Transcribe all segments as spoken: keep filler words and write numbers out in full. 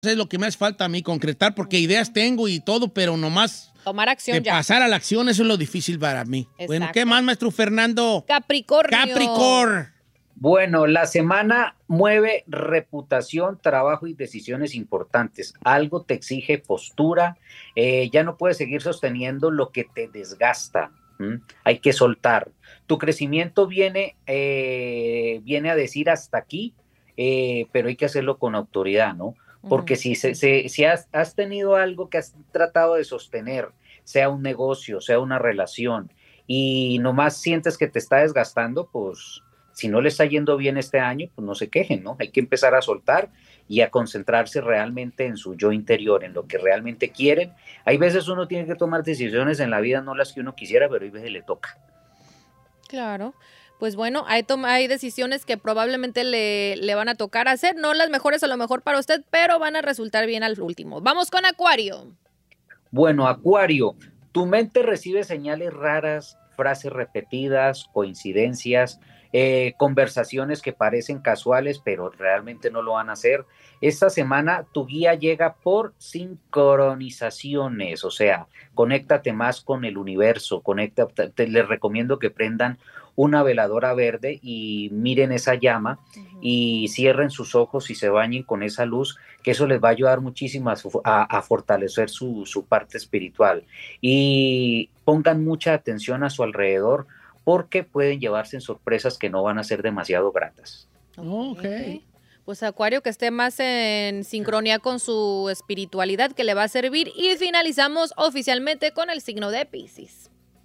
Es lo que me hace falta a mí, concretar, porque ideas tengo y todo, pero nomás tomar acción de ya. pasar a la acción, eso es lo difícil para mí. Exacto. Bueno, ¿qué más, maestro Fernando? Capricornio. Capricornio. Bueno, la semana mueve reputación, trabajo y decisiones importantes. Algo te exige postura, eh, ya no puedes seguir sosteniendo lo que te desgasta. ¿Mm? Hay que soltar. Tu crecimiento viene, eh, viene a decir hasta aquí, eh, pero hay que hacerlo con autoridad, ¿no? Porque uh-huh. si, se, se, si has, has tenido algo que has tratado de sostener, sea un negocio, sea una relación, y nomás sientes que te está desgastando, pues si no le está yendo bien este año, pues no se quejen, ¿no? Hay que empezar a soltar y a concentrarse realmente en su yo interior, en lo que realmente quieren. Hay veces uno tiene que tomar decisiones en la vida, no las que uno quisiera, pero hay veces le toca. Claro. Pues bueno, hay, hay decisiones que probablemente le, le van a tocar hacer, no las mejores a lo mejor para usted, pero van a resultar bien al último. Vamos con Acuario. Bueno, Acuario, tu mente recibe señales raras, frases repetidas, coincidencias, eh, conversaciones que parecen casuales, pero realmente no lo van a hacer. Esta semana tu guía llega por sincronizaciones, o sea, conéctate más con el universo, conéctate, te, les recomiendo que prendan una veladora verde y miren esa llama uh-huh. y cierren sus ojos y se bañen con esa luz, que eso les va a ayudar muchísimo a, su, a, a fortalecer su, su parte espiritual. Y pongan mucha atención a su alrededor porque pueden llevarse en sorpresas que no van a ser demasiado gratas. Oh, okay. Pues Acuario, que esté más en sincronía con su espiritualidad, que le va a servir. Y finalizamos oficialmente con el signo de Piscis.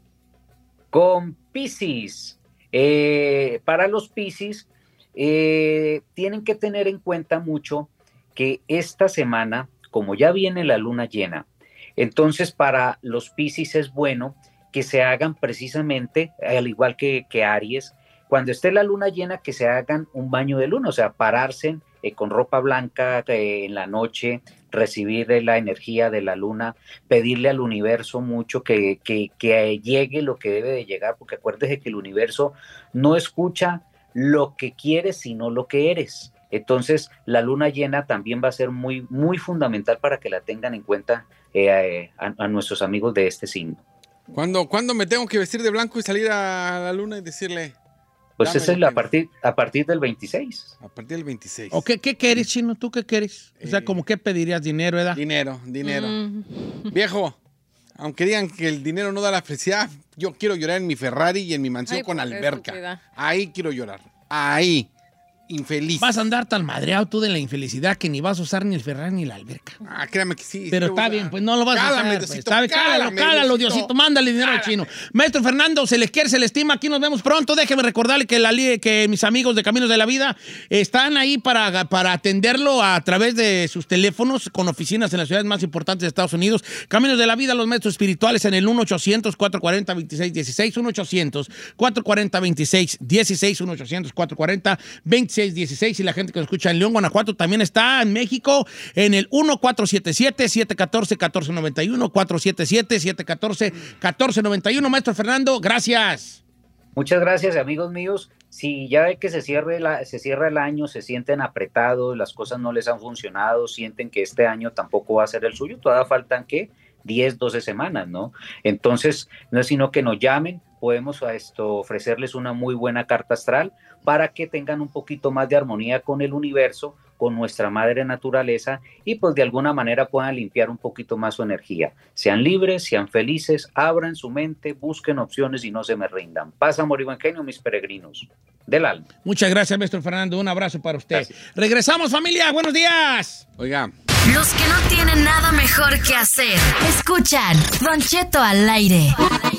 Con Piscis, eh, para los Piscis, eh, tienen que tener en cuenta mucho que esta semana, como ya viene la luna llena, entonces para los Piscis es bueno que se hagan precisamente, al igual que, que Aries, cuando esté la luna llena, que se hagan un baño de luna, o sea, pararse eh, con ropa blanca eh, en la noche, recibir la energía de la luna, pedirle al universo mucho que, que, que llegue lo que debe de llegar, porque acuérdese que el universo no escucha lo que quieres, sino lo que eres. Entonces, la luna llena también va a ser muy, muy fundamental para que la tengan en cuenta eh, a, a nuestros amigos de este signo. ¿Cuándo, ¿Cuándo me tengo que vestir de blanco y salir a la luna y decirle? Pues esa es la, a, partir, a partir del veintiséis. A partir del veintiséis. ¿O qué, qué quieres, Chino? ¿Tú qué quieres? O sea, eh, ¿como qué pedirías? ¿Dinero, edad? Dinero, dinero. Mm. Viejo, aunque digan que el dinero no da la felicidad, yo quiero llorar en mi Ferrari y en mi mansión. Ay, con alberca. Ahí quiero llorar. Ahí. Infeliz. Vas a andar tan madreado tú de la infelicidad que ni vas a usar ni el Ferrari ni la alberca. Ah, créame que sí. Pero sí está bien, pues no lo vas cálame, a usar. Pues, Diosito, está, cálalo, cálalo, cálalo, Diosito. Mándale dinero al Chino. Maestro Fernando, se les quiere, se les estima. Aquí nos vemos pronto. Déjeme recordarle que, la, que mis amigos de Caminos de la Vida están ahí para, para atenderlo a través de sus teléfonos con oficinas en las ciudades más importantes de Estados Unidos. Caminos de la Vida, los maestros espirituales en el uno ochocientos, cuatrocientos cuarenta, veintiséis dieciséis, uno ochocientos, cuatrocientos cuarenta, veintiséis dieciséis, uno ochocientos, cuatrocientos cuarenta, veintiséis dieciséis. Y la gente que nos escucha en León, Guanajuato, también está en México en el uno cuatro siete siete, siete uno cuatro, uno cuatro nueve uno, cuatro siete siete, siete uno cuatro, uno cuatro nueve uno. Maestro Fernando, gracias. Muchas gracias, amigos míos. Si ya ve que se, cierre la, se cierra el año, se sienten apretados, las cosas no les han funcionado, sienten que este año tampoco va a ser el suyo, todavía faltan, ¿qué? diez, doce semanas, ¿no? Entonces, no es sino que nos llamen, podemos a esto ofrecerles una muy buena carta astral para que tengan un poquito más de armonía con el universo, con nuestra madre naturaleza y pues de alguna manera puedan limpiar un poquito más su energía. Sean libres, sean felices, abran su mente, busquen opciones y no se me rindan. Paz, amor y buen genio, mis peregrinos del alma. Muchas gracias, maestro Fernando. Un abrazo para usted. Gracias. Regresamos, familia. Buenos días. Oiga. Los que no tienen nada mejor que hacer, escuchan Don Cheto al aire.